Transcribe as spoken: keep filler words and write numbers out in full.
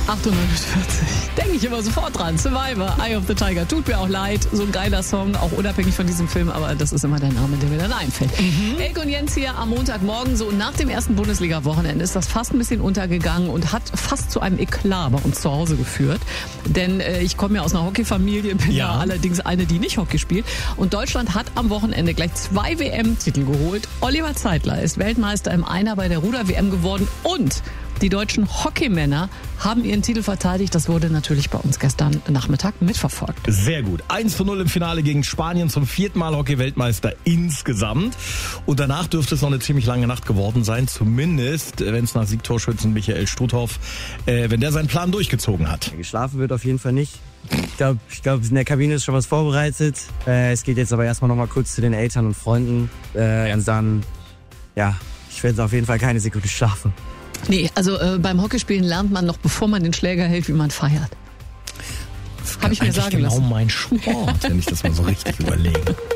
acht Uhr neunundvierzig. Denke ich immer sofort dran. Survivor, Eye of the Tiger. Tut mir auch leid. So ein geiler Song, auch unabhängig von diesem Film, aber das ist immer der Name, der mir dann einfällt. Mhm. Elke und Jens hier am Montagmorgen. So nach dem ersten Bundesliga-Wochenende ist das fast ein bisschen untergegangen und hat fast zu einem Eklat bei uns zu Hause geführt. Denn äh, ich komme ja aus einer Hockeyfamilie, bin ja. ja allerdings eine, die nicht Hockey spielt. Und Deutschland hat am Wochenende gleich zwei W M-Titel geholt. Oliver Zeitler ist Weltmeister im Einer bei der Ruder-W M geworden und die deutschen Hockeymänner haben ihren Titel verteidigt. Das wurde natürlich bei uns gestern Nachmittag mitverfolgt. Sehr gut. eins zu null im Finale gegen Spanien, zum vierten Mal Hockey-Weltmeister insgesamt. Und danach dürfte es noch eine ziemlich lange Nacht geworden sein. Zumindest, wenn es nach Siegtorschützen Michael Struthoff, äh, wenn der seinen Plan durchgezogen hat. Geschlafen wird auf jeden Fall nicht. Ich glaube, ich glaub, in der Kabine ist schon was vorbereitet. Äh, es geht jetzt aber erstmal noch mal kurz zu den Eltern und Freunden. Äh, und dann, ja, ich werde auf jeden Fall keine Sekunde schlafen. Nee, also äh, beim Hockeyspielen lernt man noch, bevor man den Schläger hält, wie man feiert. Das habe ich mir sagen lassen. Das ist genau mein Sport, wenn ich das mal so richtig überlege.